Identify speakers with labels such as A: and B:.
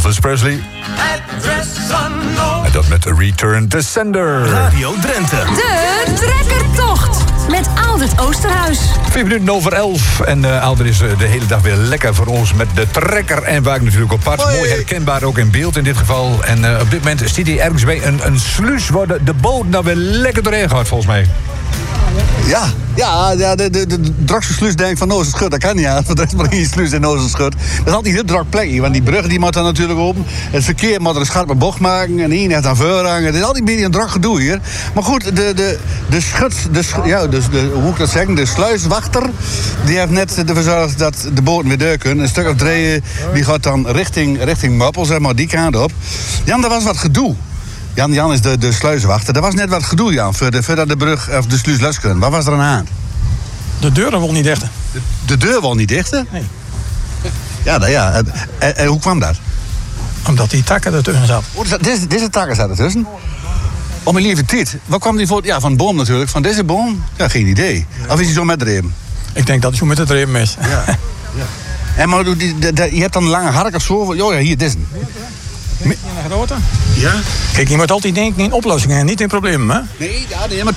A: Elvis Presley. En dat met Return to Sender.
B: Radio Drenthe.
C: De trekkertocht met Aldert Oosterhuis.
A: 11:05 en Alder is de hele dag weer lekker voor ons met de trekker en wagen natuurlijk op pad.
D: Hoi.
A: Mooi herkenbaar ook in beeld in dit geval. En op dit moment zit hij ergens bij een sluis waar de boot nou weer lekker doorheen gaat volgens mij.
D: Ja, de Drakse sluis denkt van Nozenschut, dat kan niet aan. Want er is maar één sluis in Nozenschut. Dat is altijd een heel drak plekje, want die brug die moet dan natuurlijk open. Het verkeer moet er een scherpe bocht maken en één heeft aan voorrang. Het is altijd een beetje een drak gedoe hier. Maar goed, hoe moet ik dat zeggen? De sluiswachter, die heeft net ervoor gezorgd dat de boten weer deur kunnen. Een stuk of 3, die gaat dan richting Moppel, zeg maar, die kant op. Jan, er was wat gedoe. Jan is de sluiswachter. Er was net wat gedoe, Jan, voordat de brug of de sluis los kunnen. Wat was er aan de hand?
E: De deuren wil niet dichten.
D: De deur wil niet dichten?
E: Nee.
D: Ja. En hoe kwam dat?
E: Omdat die takken ertussen zat.
D: Oh, deze takken zaten ertussen. Om mijn lieve tijd. Waar kwam die voor? Ja, van de boom natuurlijk. Van deze boom? Ja, geen idee. Of is hij zo met dreven?
E: Ik denk dat hij zo met het rem is.
D: Ja. En maar je hebt dan een lange hark of zo? Oh ja, hier, deze.
E: Een grote?
D: Ja?
E: Kijk, je moet altijd denken in oplossingen en niet in problemen, hè?
D: Nee, maar